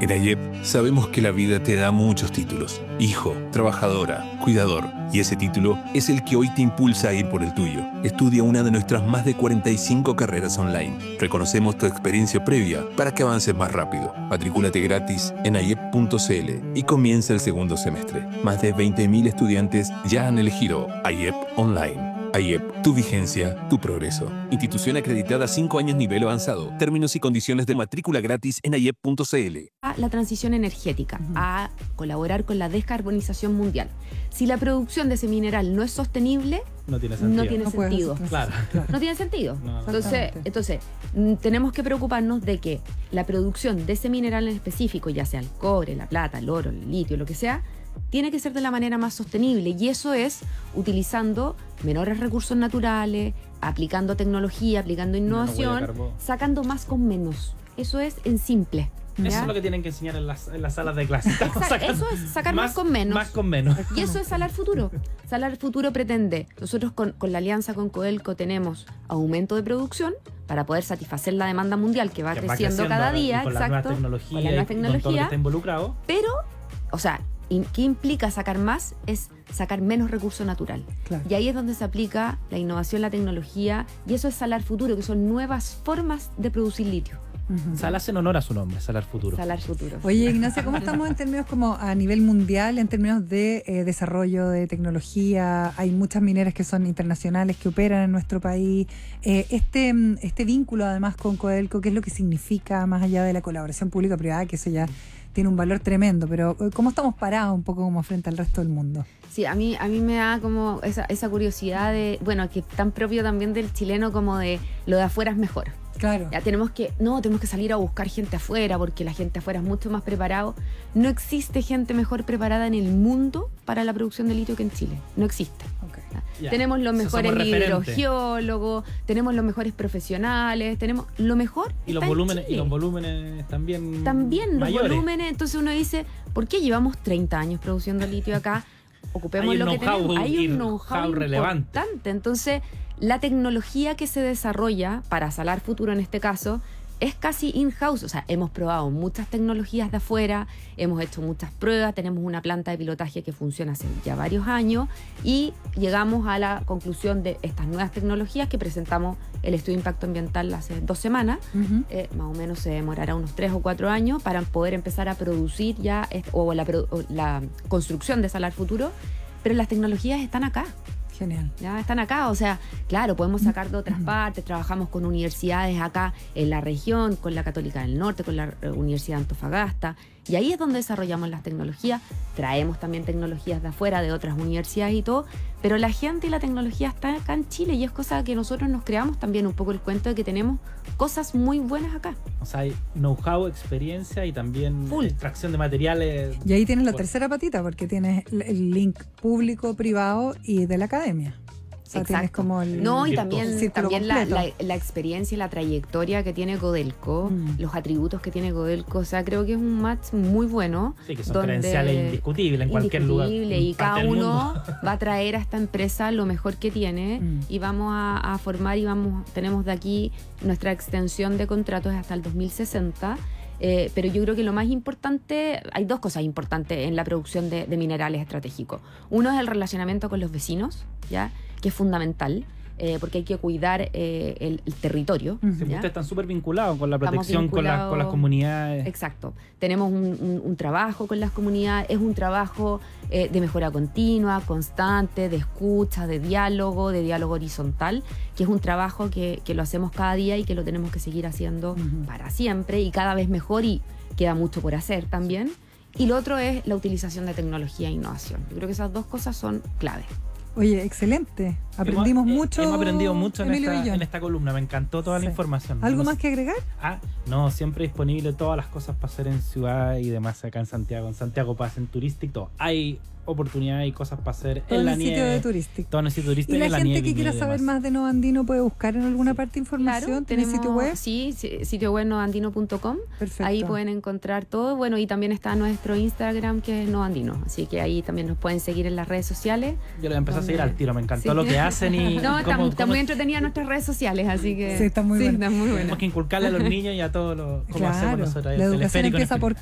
En AIEP sabemos que la vida te da muchos títulos. Hijo, trabajadora, cuidador. Y ese título es el que hoy te impulsa a ir por el tuyo. Estudia una de nuestras más de 45 carreras online. Reconocemos tu experiencia previa para que avances más rápido. Matricúlate gratis en aiep.cl y comienza el segundo semestre. Más de 20.000 estudiantes ya han elegido AIEP Online. AIEP, tu vigencia, tu progreso. Institución acreditada 5 años nivel avanzado. Términos y condiciones de matrícula gratis en aiep.cl. A la transición energética, a colaborar con la descarbonización mundial. Si la producción de ese mineral no es sostenible, no tiene sentido. No tiene sentido. Claro. No tiene sentido. No. Entonces, tenemos que preocuparnos de que la producción de ese mineral en específico, ya sea el cobre, la plata, el oro, el litio, lo que sea, tiene que ser de la manera más sostenible, y eso es utilizando menores recursos naturales, aplicando tecnología, aplicando innovación, sacando más con menos. Eso es en simple. ¿Ya? Eso es lo que tienen que enseñar en las salas de clase. Eso es sacar más con menos. Más con menos. Y eso es Salar Futuro. Salar Futuro pretende, nosotros con la alianza con Codelco tenemos aumento de producción para poder satisfacer la demanda mundial que va creciendo cada día, con exacto, con la nueva tecnología, con todo lo que está involucrado. Pero, o sea, ¿qué implica sacar más? Es sacar menos recurso natural. Claro. Y ahí es donde se aplica la innovación, la tecnología, y eso es Salar Futuro, que son nuevas formas de producir litio. Salar en honor a su nombre, Salar Futuro. Salar Futuro. Oye, Ignacia, ¿cómo estamos en términos como a nivel mundial, en términos de desarrollo de tecnología? Hay muchas mineras que son internacionales, que operan en nuestro país. Este vínculo además con Codelco, ¿qué es lo que significa más allá de la colaboración pública-privada? Que eso ya tiene un valor tremendo, pero ¿cómo estamos parados un poco como frente al resto del mundo? Sí, a mí me da como esa curiosidad de, bueno, que es tan propio también del chileno como de lo de afuera es mejor. Claro. Ya tenemos que salir a buscar gente afuera porque la gente afuera es mucho más preparada. No existe gente mejor preparada en el mundo para la producción de litio que en Chile. No existe. Okay. Ya. Tenemos los mejores referentes. hidrogeólogos, tenemos los mejores profesionales, tenemos lo mejor. Y los volúmenes también. También los mayores. volúmenes. Entonces uno dice, ¿por qué llevamos 30 años produciendo litio acá? Ocupemos lo que tenemos. Hay un know-how relevante. importante. Entonces, la tecnología que se desarrolla para Salar Futuro en este caso es casi in-house. O sea, hemos probado muchas tecnologías de afuera, hemos hecho muchas pruebas, tenemos una planta de pilotaje que funciona hace ya varios años y llegamos a la conclusión de estas nuevas tecnologías que presentamos el estudio de impacto ambiental hace 2 semanas. Más o menos se demorará unos 3 o 4 años para poder empezar a producir ya la construcción de Salar Futuro, pero las tecnologías están acá. Genial. Ya están acá, o sea, claro, podemos sacar de otras partes, trabajamos con universidades acá en la región, con la Católica del Norte, con la Universidad de Antofagasta, y ahí es donde desarrollamos las tecnologías, traemos también tecnologías de afuera, de otras universidades y todo, pero la gente y la tecnología está acá en Chile y es cosa que nosotros nos creamos también un poco el cuento de que tenemos cosas muy buenas acá. O sea, hay know-how, experiencia y también extracción de materiales. Y ahí tienes la tercera patita, porque tienes el link público-privado y de la academia. O sea, Exacto. tienes como el No, y también la experiencia y la trayectoria que tiene Codelco, los atributos que tiene Codelco, o sea, creo que es un match muy bueno. Sí, que son credenciales indiscutibles en cualquier lugar. Y cada uno va a traer a esta empresa lo mejor que tiene y vamos a formar tenemos de aquí nuestra extensión de contratos hasta el 2060. Pero yo creo que lo más importante, hay 2 cosas importantes en la producción de minerales estratégicos. Uno es el relacionamiento con los vecinos, ¿ya? Que es fundamental, porque hay que cuidar el territorio. Sí, ustedes están súper vinculados con la protección, con las comunidades. Exacto. Tenemos un trabajo con las comunidades, es un trabajo de mejora continua, constante, de escucha, de diálogo horizontal, que es un trabajo que lo hacemos cada día y que lo tenemos que seguir haciendo para siempre y cada vez mejor, y queda mucho por hacer también. Y lo otro es la utilización de tecnología e innovación. Yo creo que esas 2 cosas son clave. Oye, excelente. Aprendimos mucho. Hemos aprendido mucho en esta columna. Me encantó toda la información. ¿Algo más que agregar? No, siempre disponible todas las cosas para hacer en ciudad y demás acá en Santiago. En Santiago para hacer turístico, todo. Hay oportunidades y cosas para hacer todo en la nieve. Todo en el sitio turístico. Y la gente que quiera saber más de Novoandino puede buscar en alguna parte información. Claro, ¿Tiene sitio web? Sí, sitio web novoandino.com. Perfecto. Ahí pueden encontrar todo. Bueno, y también está nuestro Instagram, que es Novoandino. Así que ahí también nos pueden seguir en las redes sociales. Yo les empecé a seguir al tiro. Me encantó lo que hacen y no, está muy entretenida nuestras redes sociales, así que sí, está muy buena. Está muy buena. Tenemos que inculcarle a los niños y a todos los cómo hacemos nosotros. La educación empieza por